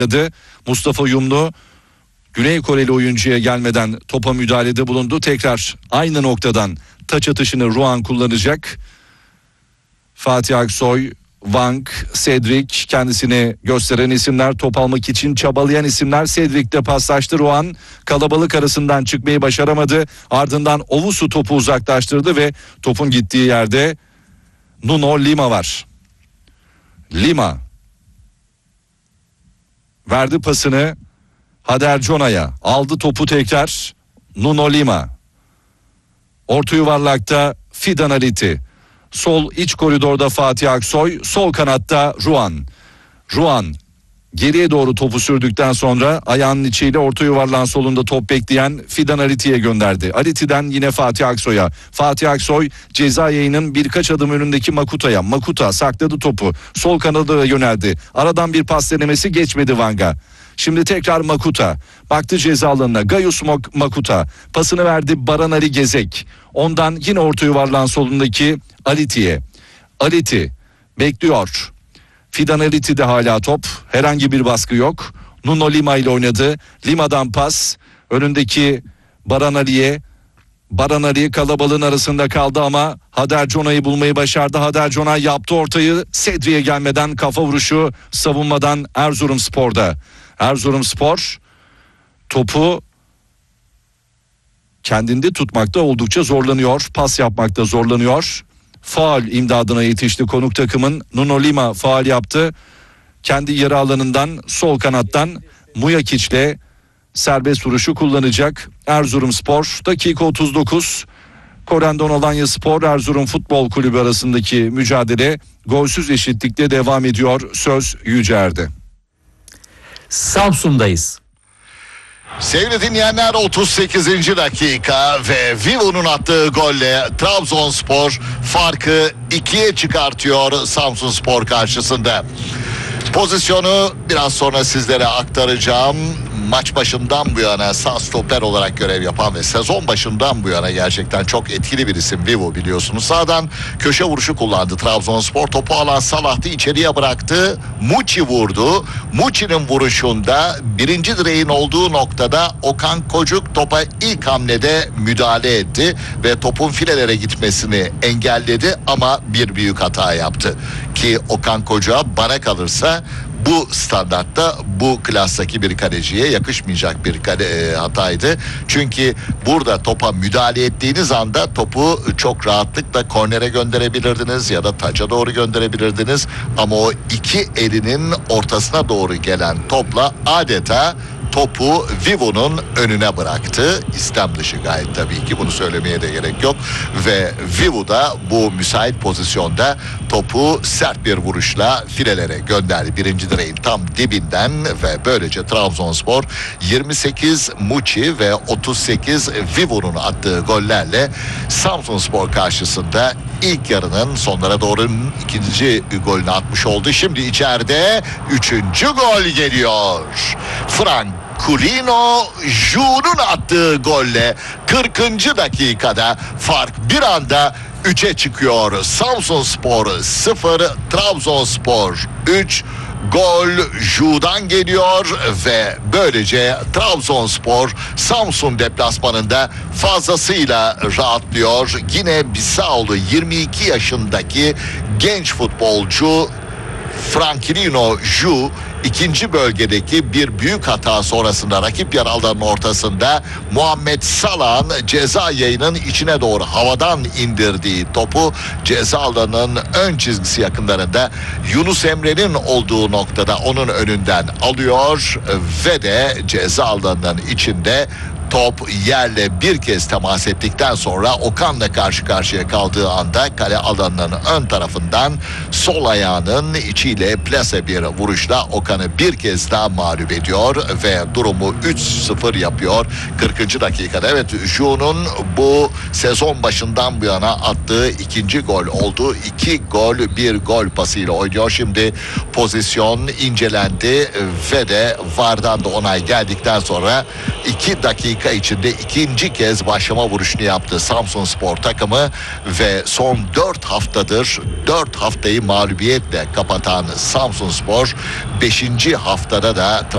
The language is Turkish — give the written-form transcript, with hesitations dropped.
Mustafa Yumlu Güney Koreli oyuncuya gelmeden topa müdahalede bulundu. Tekrar aynı noktadan taç atışını Ruan kullanacak. Fatih Aksoy, Wang, Cedric kendisini gösteren isimler, top almak için çabalayan isimler. Cedric'te paslaştı. Ruan kalabalık arasından çıkmayı başaramadı. Ardından Owusu topu uzaklaştırdı ve topun gittiği yerde Nuno Lima var. Lima verdi pasını Hader Cona'ya, aldı topu tekrar Nuno Lima. Orta yuvarlakta Fidan Aliti. Sol iç koridorda Fatih Aksoy, sol kanatta Ruan. Ruan geriye doğru topu sürdükten sonra ayağının içiyle orta yuvarlağın solunda top bekleyen Fidan Aliti'ye gönderdi. Aliti'den yine Fatih Aksoy'a. Fatih Aksoy ceza yayının birkaç adım önündeki Makuta'ya. Makuta sakladı topu. Sol kanada yöneldi. Aradan bir pas denemesi geçmedi Wang'a. Şimdi tekrar Makuta. Baktı ceza alanına. Gayus Makuta. Pasını verdi Baran Ali Gezek. Ondan yine orta yuvarlağın solundaki Aliti'ye. Aliti bekliyor. Fidan Aliti'de hala top. Herhangi bir baskı yok. Nuno Lima ile oynadı. Lima'dan pas. Önündeki Baran Ali'ye. Baran Ali kalabalığın arasında kaldı ama Hader Cona'yı bulmayı başardı. Hader Cona yaptı ortayı. Cedric'e gelmeden kafa vuruşu savunmadan Erzurumspor'da. Erzurumspor topu kendinde tutmakta oldukça zorlanıyor. Pas yapmakta zorlanıyor. Faul imdadına yetişti konuk takımın. Nuno Lima faul yaptı. Kendi yarı alanından sol kanattan Mujakic'le serbest vuruşu kullanacak Erzurumspor. Dakika 39. Korendon Alanyaspor Erzurum Futbol Kulübü arasındaki mücadele golsüz eşitlikte devam ediyor. Söz Yüceer'de. Samsun'dayız. Sevgili dinleyenler, 38. dakika ve Vivo'nun attığı golle Trabzonspor farkı 2'ye çıkartıyor Samsunspor karşısında. Pozisyonu biraz sonra sizlere aktaracağım. Maç başından bu yana sağ stoper olarak görev yapan ve sezon başından bu yana gerçekten çok etkili bir isim Vivo, biliyorsunuz. Sağdan köşe vuruşu kullandı Trabzonspor. Topu alan Salah'tı, içeriye bıraktı. Muçi vurdu. Muçi'nin vuruşunda birinci direğin olduğu noktada Okan Kocuk topa ilk hamlede müdahale etti ve topun filelere gitmesini engelledi ama bir büyük hata yaptı. Ki Okan Kocuk'a bana kalırsa bu standartta, bu klastaki bir kaleciye yakışmayacak bir hataydı. Çünkü burada topa müdahale ettiğiniz anda topu çok rahatlıkla kornere gönderebilirdiniz ya da taca doğru gönderebilirdiniz. Ama o iki elinin ortasına doğru gelen topla adeta topu Vivo'nun önüne bıraktı. İstem dışı gayet, tabii ki bunu söylemeye de gerek yok. Ve Vivo da bu müsait pozisyonda topu sert bir vuruşla filelere gönderdi. Birinci direğin tam dibinden ve böylece Trabzonspor 28 Muçi ve 38 Vivo'nun attığı gollerle Samsunspor karşısında ilk yarının sonlara doğru ikinci golünü atmış oldu. Şimdi içeride üçüncü gol geliyor. Franculino Ju'nun attığı golle 40. dakikada fark bir anda 3'e çıkıyor. Samsunspor 0, Trabzonspor 3. Gol Ju'dan geliyor ve böylece Trabzonspor Samsun deplasmanında fazlasıyla rahatlıyor. Yine Bissaulu 22 yaşındaki genç futbolcu Franculino Ju ikinci bölgedeki bir büyük hata sonrasında rakip yer alanının ortasında Muhammed Salah'ın ceza yayının içine doğru havadan indirdiği topu ceza alanının ön çizgisi yakınlarında Yunus Emre'nin olduğu noktada onun önünden alıyor ve de ceza alanının içinde top yerle bir kez temas ettikten sonra Okan'la karşı karşıya kaldığı anda kale alanının ön tarafından sol ayağının içiyle plase bir vuruşla Okan'ı bir kez daha mağlup ediyor ve durumu 3-0 yapıyor 40. dakikada. Evet, Ju'nun bu sezon başından bu yana attığı ikinci gol oldu. 2 gol 1 gol pasıyla oynuyor. Şimdi pozisyon incelendi ve de VAR'dan da onay geldikten sonra 2 dakika içinde ikinci kez başlama vuruşunu yaptı Samsunspor takımı ve son 4 haftadır 4 haftayı mağlubiyetle kapatan Samsunspor 5. haftada da